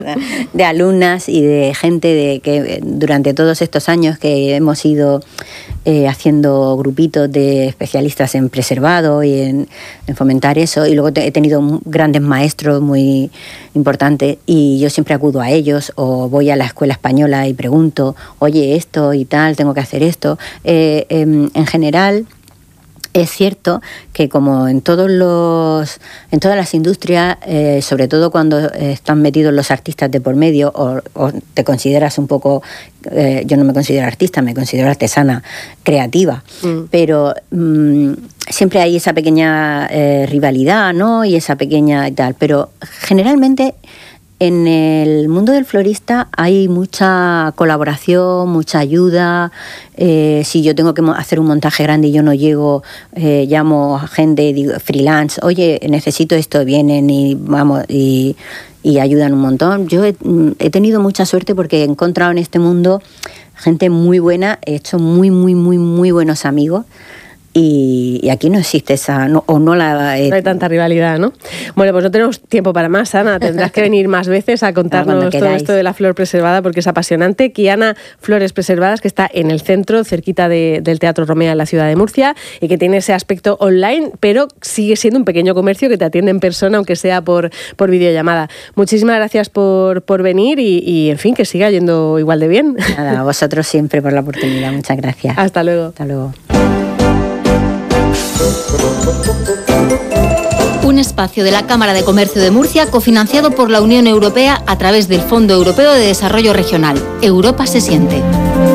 de alumnas y de gente de que durante todos estos años que hemos ido haciendo grupitos de especialistas en preservado y en fomentar eso, y luego he tenido grandes maestros muy importantes y yo siempre acudo a ellos, o voy a la escuela española y pregunto, oye, esto y tal, tengo que hacer esto. En general, es cierto que como en todas las industrias, sobre todo cuando están metidos los artistas de por medio, o te consideras un poco, yo no me considero artista, me considero artesana, creativa, pero siempre hay esa pequeña rivalidad, ¿no? Y esa pequeña y tal, pero generalmente en el mundo del florista hay mucha colaboración, mucha ayuda. Si yo tengo que hacer un montaje grande y yo no llego, llamo a gente, digo, freelance, oye, necesito esto, vienen y vamos y ayudan un montón. Yo he tenido mucha suerte porque he encontrado en este mundo gente muy buena, he hecho muy buenos amigos. Y aquí no existe esa, no hay tanta rivalidad, ¿no? Bueno, pues no tenemos tiempo para más, Ana. Tendrás que venir más veces a contarnos todo esto de la flor preservada, porque es apasionante. Kiana Flores Preservadas, que está en el centro, cerquita del Teatro Romea en la ciudad de Murcia, y que tiene ese aspecto online, pero sigue siendo un pequeño comercio que te atiende en persona, aunque sea por videollamada. Muchísimas gracias por venir y, en fin, que siga yendo igual de bien. Nada, a vosotros siempre por la oportunidad. Muchas gracias. Hasta luego. Hasta luego. Un espacio de la Cámara de Comercio de Murcia cofinanciado por la Unión Europea a través del Fondo Europeo de Desarrollo Regional. Europa se siente.